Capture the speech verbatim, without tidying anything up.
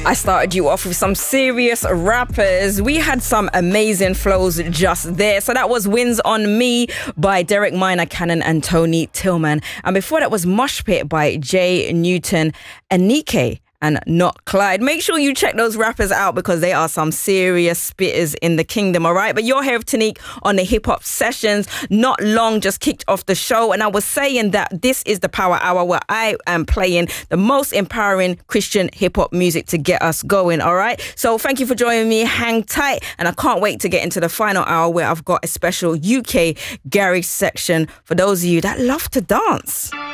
I started you off with some serious rappers. We had some amazing flows just there. So that was Wins on Me by Derek Minor, Cannon and Tony Tillman. And before that was Mosh Pit by Jay Newton and Nike and Not Clyde. Make sure you check those rappers out because they are some serious spitters in the kingdom, all right? But you're here with Tanique on the Hip Hop Sessions. Not long just kicked off the show, and I was saying that this is the Power Hour where I am playing the most empowering Christian hip hop music to get us going, all right? So thank you for joining me. Hang tight, and I can't wait to get into the final hour where I've got a special U K garage section for those of you that love to dance.